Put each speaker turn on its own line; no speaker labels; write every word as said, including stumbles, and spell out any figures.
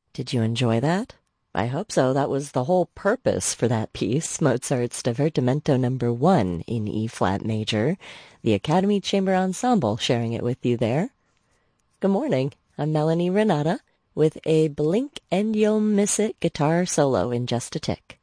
Did you enjoy that? I hope so. That was the whole purpose for that piece, Mozart's Divertimento number one in E-flat major. The Academy Chamber Ensemble sharing it with you there. Good morning. I'm Melanie Renata with a Blink and You'll Miss It guitar solo in just a tick.